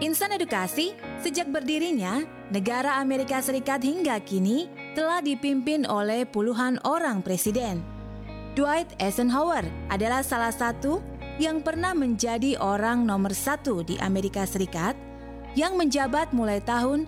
Insan edukasi, sejak berdirinya, negara Amerika Serikat hingga kini telah dipimpin oleh puluhan orang presiden. Dwight Eisenhower adalah salah satu yang pernah menjadi orang nomor 1 di Amerika Serikat yang menjabat mulai tahun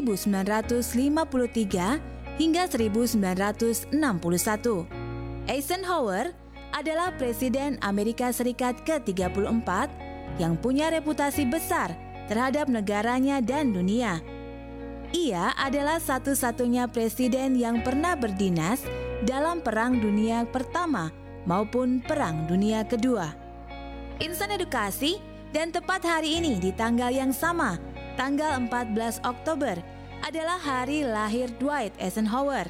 1953 hingga 1961. Eisenhower adalah Presiden Amerika Serikat ke-34 yang punya reputasi besar terhadap negaranya dan dunia. Ia adalah satu-satunya presiden yang pernah berdinas dalam Perang Dunia Pertama maupun Perang Dunia Kedua. Insan edukasi, dan tepat hari ini di tanggal yang sama, tanggal 14 Oktober, adalah hari lahir Dwight Eisenhower.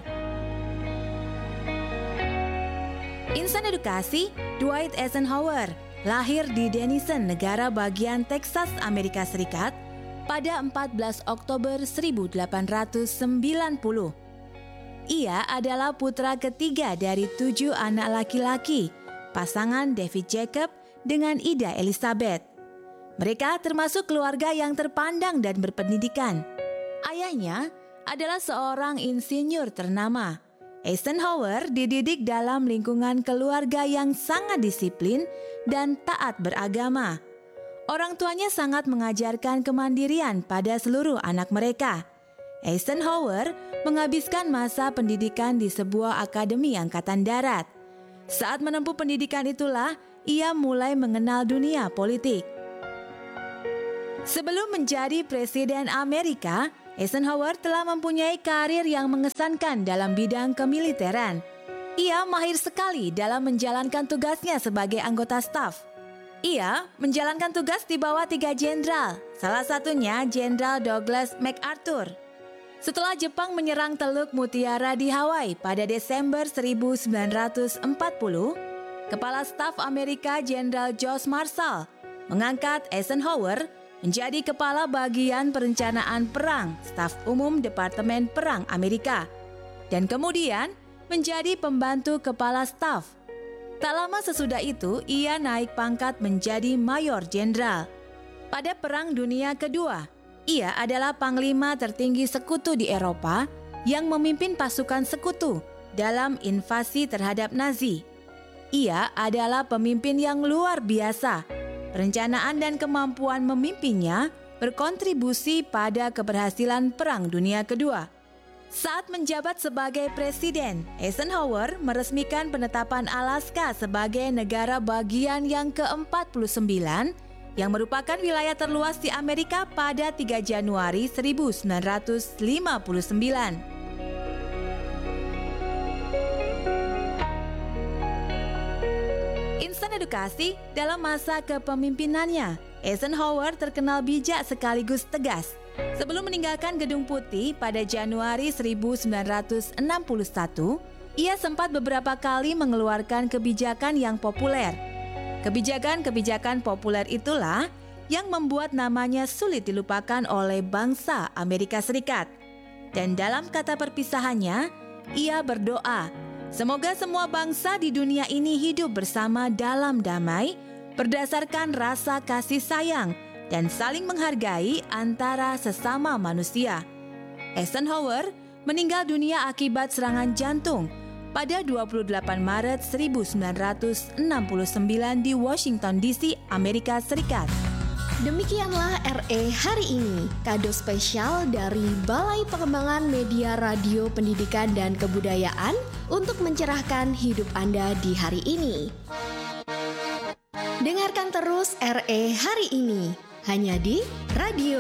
Insan edukasi, Dwight Eisenhower lahir di Denison, negara bagian Texas, Amerika Serikat pada 14 Oktober 1890. Ia adalah putra ketiga dari 7 anak laki-laki, pasangan David Jacob dengan Ida Elizabeth. Mereka termasuk keluarga yang terpandang dan berpendidikan. Ayahnya adalah seorang insinyur ternama. Eisenhower dididik dalam lingkungan keluarga yang sangat disiplin dan taat beragama. Orang tuanya sangat mengajarkan kemandirian pada seluruh anak mereka. Eisenhower menghabiskan masa pendidikan di sebuah akademi angkatan darat. Saat menempuh pendidikan itulah ia mulai mengenal dunia politik. Sebelum menjadi Presiden Amerika, Eisenhower telah mempunyai karir yang mengesankan dalam bidang kemiliteran. Ia mahir sekali dalam menjalankan tugasnya sebagai anggota staf. Ia menjalankan tugas di bawah 3 jenderal, salah satunya Jenderal Douglas MacArthur. Setelah Jepang menyerang Teluk Mutiara di Hawaii pada Desember 1940, Kepala Staf Amerika Jenderal George Marshall mengangkat Eisenhower menjadi Kepala Bagian Perencanaan Perang Staf Umum Departemen Perang Amerika, dan kemudian menjadi pembantu Kepala Staf. Tak lama sesudah itu, ia naik pangkat menjadi Mayor Jenderal. Pada Perang Dunia Kedua, ia adalah Panglima tertinggi sekutu di Eropa yang memimpin pasukan sekutu dalam invasi terhadap Nazi. Ia adalah pemimpin yang luar biasa. Perencanaan dan kemampuan memimpinnya berkontribusi pada keberhasilan Perang Dunia Kedua. Saat menjabat sebagai presiden, Eisenhower meresmikan penetapan Alaska sebagai negara bagian yang ke-49 yang merupakan wilayah terluas di Amerika pada 3 Januari 1959. Insan edukasi, dalam masa kepemimpinannya, Eisenhower terkenal bijak sekaligus tegas. Sebelum meninggalkan Gedung Putih pada Januari 1961, ia sempat beberapa kali mengeluarkan kebijakan yang populer. Kebijakan-kebijakan populer itulah yang membuat namanya sulit dilupakan oleh bangsa Amerika Serikat. Dan dalam kata perpisahannya, ia berdoa, semoga semua bangsa di dunia ini hidup bersama dalam damai, berdasarkan rasa kasih sayang dan saling menghargai antara sesama manusia. Eisenhower meninggal dunia akibat serangan jantung pada 28 Maret 1969 di Washington DC, Amerika Serikat. Demikianlah RE hari ini, kado spesial dari Balai Pengembangan Media Radio Pendidikan dan Kebudayaan untuk mencerahkan hidup Anda di hari ini. Dengarkan terus RE hari ini, hanya di Radio